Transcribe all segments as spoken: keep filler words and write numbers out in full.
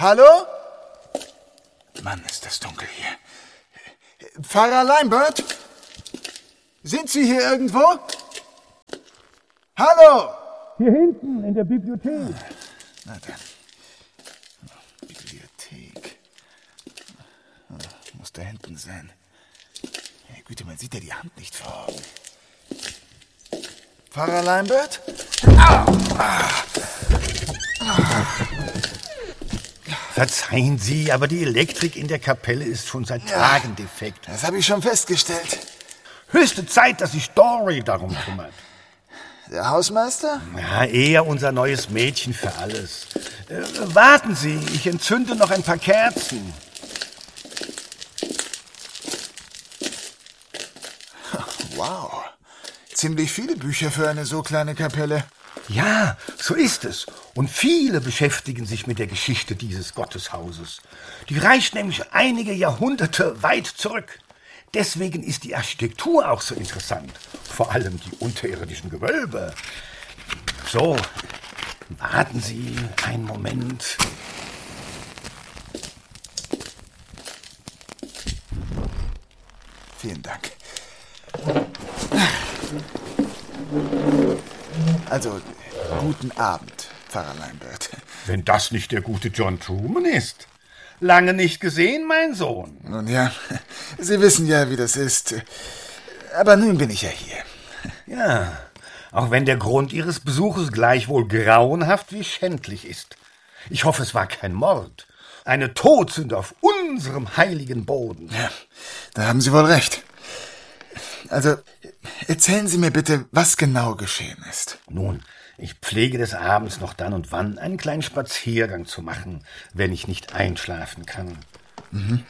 Hallo? Mann, ist das dunkel hier. Pfarrer Leinbert? Sind Sie hier irgendwo? Hallo? Hier hinten, in der Bibliothek. Na dann. Bibliothek. Muss da hinten sein. Ja, Güte, man sieht ja die Hand nicht vor Augen. Pfarrer Leinbert? Ah! Ah! Ah! Verzeihen Sie, aber die Elektrik in der Kapelle ist schon seit Tagen defekt. Das habe ich schon festgestellt. Höchste Zeit, dass sich Dory darum kümmert. Der Hausmeister? Ja, eher unser neues Mädchen für alles. Äh, warten Sie, ich entzünde noch ein paar Kerzen. Wow, ziemlich viele Bücher für eine so kleine Kapelle. Ja, so ist es. Und viele beschäftigen sich mit der Geschichte dieses Gotteshauses. Die reicht nämlich einige Jahrhunderte weit zurück. Deswegen ist die Architektur auch so interessant. Vor allem die unterirdischen Gewölbe. So, warten Sie einen Moment. Vielen Dank. Also, guten Abend, Pfarrer Leinbert. Wenn das nicht der gute John Truman ist. Lange nicht gesehen, mein Sohn. Nun ja, Sie wissen ja, wie das ist. Aber nun bin ich ja hier. Ja, auch wenn der Grund Ihres Besuches gleichwohl grauenhaft wie schändlich ist. Ich hoffe, es war kein Mord. Eine Todsünde auf unserem heiligen Boden. Ja, da haben Sie wohl recht. Also, erzählen Sie mir bitte, was genau geschehen ist. Nun, ich pflege des Abends noch dann und wann einen kleinen Spaziergang zu machen, wenn ich nicht einschlafen kann. Mhm.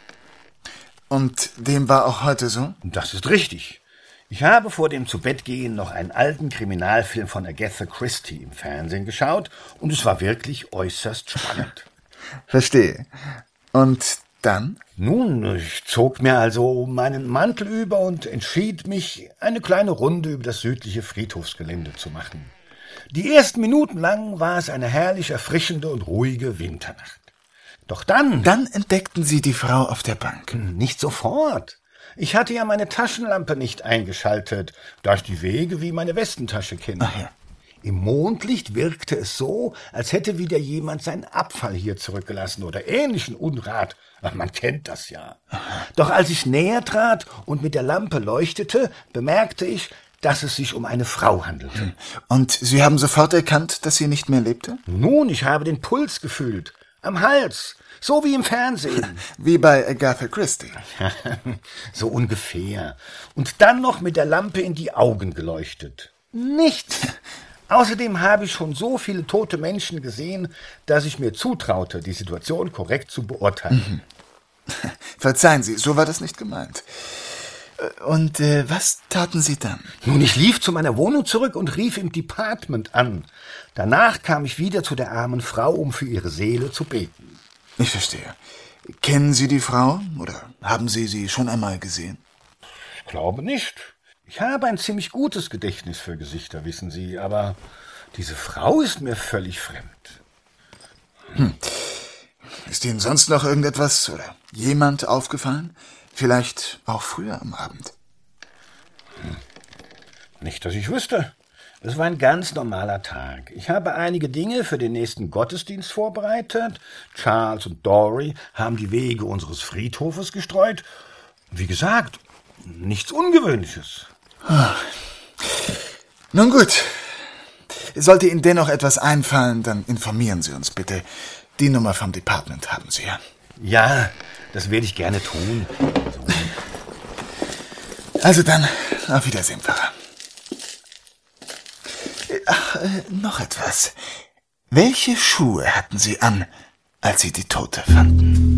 Und dem war auch heute so? Das ist richtig. Ich habe vor dem Zubettgehen noch einen alten Kriminalfilm von Agatha Christie im Fernsehen geschaut und es war wirklich äußerst spannend. Verstehe. Und dann? Nun, ich zog mir also meinen Mantel über und entschied mich, eine kleine Runde über das südliche Friedhofsgelände zu machen. Die ersten Minuten lang war es eine herrlich erfrischende und ruhige Winternacht. Doch dann... Dann entdeckten Sie die Frau auf der Bank. Nicht sofort. Ich hatte ja meine Taschenlampe nicht eingeschaltet, da ich die Wege wie meine Westentasche kenne. Ach ja. Im Mondlicht wirkte es so, als hätte wieder jemand seinen Abfall hier zurückgelassen oder ähnlichen Unrat. Ach, man kennt das ja. Doch als ich näher trat und mit der Lampe leuchtete, bemerkte ich, dass es sich um eine Frau handelte. Und Sie haben sofort erkannt, dass sie nicht mehr lebte? Nun, ich habe den Puls gefühlt. Am Hals. So wie im Fernsehen. Wie bei Agatha Christie. So ungefähr. Und dann noch mit der Lampe in die Augen geleuchtet. Nichts. Außerdem habe ich schon so viele tote Menschen gesehen, dass ich mir zutraute, die Situation korrekt zu beurteilen. Mhm. Verzeihen Sie, so war das nicht gemeint. Und äh, was taten Sie dann? Nun, ich lief zu meiner Wohnung zurück und rief im Department an. Danach kam ich wieder zu der armen Frau, um für ihre Seele zu beten. Ich verstehe. Kennen Sie die Frau oder haben Sie sie schon einmal gesehen? Ich glaube nicht. Ich habe ein ziemlich gutes Gedächtnis für Gesichter, wissen Sie, aber diese Frau ist mir völlig fremd. Hm. Ist Ihnen sonst noch irgendetwas oder jemand aufgefallen? Vielleicht auch früher am Abend? Hm. Nicht, dass ich wüsste. Es war ein ganz normaler Tag. Ich habe einige Dinge für den nächsten Gottesdienst vorbereitet. Charles und Dory haben die Wege unseres Friedhofes gestreut. Wie gesagt, nichts Ungewöhnliches. Ah. Nun gut. Sollte Ihnen dennoch etwas einfallen, dann informieren Sie uns bitte. Die Nummer vom Department haben Sie ja. Ja, das werde ich gerne tun. Also dann, auf Wiedersehen, Pfarrer. Ach, äh, noch etwas. Welche Schuhe hatten Sie an, als Sie die Tote fanden?